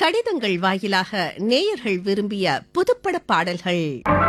கடிதங்கள் வாயிலாக நேயர்கள் விரும்பிய புதுப்பட பாடல்கள்.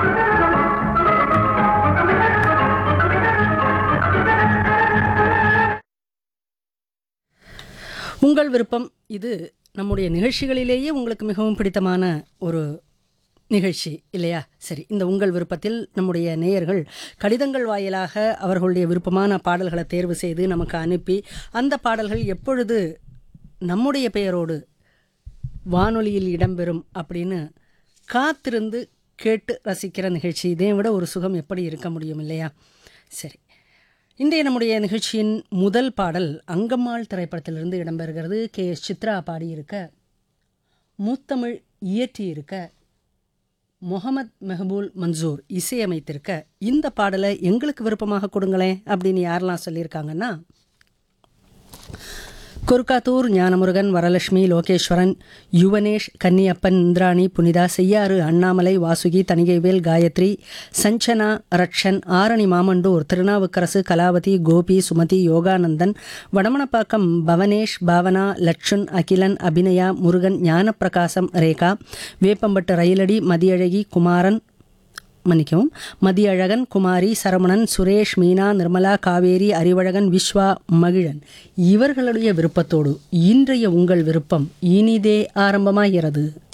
உங்கள் விருப்பம். இது நம்முடைய நிகழ்ச்சிகளிலேயே உங்களுக்கு மிகவும் பிடித்தமான ஒரு நிகழ்ச்சி இல்லையா? சரி, இந்த உங்கள் விருப்பத்தில் நம்முடைய நேயர்கள் கடிதங்கள் வாயிலாக அவர்களுடைய விருப்பமான பாடல்களை தேர்வு செய்து நமக்கு அனுப்பி, அந்த பாடல்கள் எப்பொழுது நம்முடைய பெயரோடு வானொலியில் இடம்பெறும் அப்படின்னு காத்திருந்து கேட்டு ரசிக்கிற நிகழ்ச்சி. இதை விட ஒரு சுகம் எப்படி இருக்க முடியும் இல்லையா? சரி, இன்றைய நம்முடைய நிகழ்ச்சியின் முதல் பாடல் அங்கம்மாள் திரைப்படத்திலிருந்து இடம்பெறுகிறது. KS சித்ரா பாடியிருக்க, முத்தமிழ் இயற்றியிருக்க, முகமது மெஹபூல் மன்சூர் இசையமைத்திருக்க இந்த பாடலை எங்களுக்கு விருப்பமாக கொடுங்களேன் அப்படின்னு யாரெல்லாம் சொல்லியிருக்காங்கன்னா, கொருக்காத்தூர் ஞானமுருகன், வரலட்சுமி, லோகேஸ்வரன், யுவனேஷ், கன்னியப்பன், இந்திராணி, புனிதா, செய்யாறு, அண்ணாமலை, வாசுகி, தணிகைவேல், காயத்ரி, சஞ்சனா, ரட்சன், ஆரணி, மாமண்டூர், திருநாவுக்கரசு, கலாவதி, கோபி, சுமதி, யோகானந்தன், வடமணப்பாக்கம், பவனேஷ், பாவனா, லட்சுன், அகிலன், அபிநயா, முருகன், ஞானப்பிரகாசம், ரேகா, வேப்பம்பட்டு ரயிலடி, மதியழகி, குமாரன், மதியழகன், குமாரி, சரவணன், சுரேஷ், மீனா, நிர்மலா, காவேரி, அறிவழகன், விஸ்வா, மகிழன் இவர்களுடைய விருப்பத்தோடு இன்றைய உங்கள் விருப்பம் இனிதே ஆரம்பமாகிறது.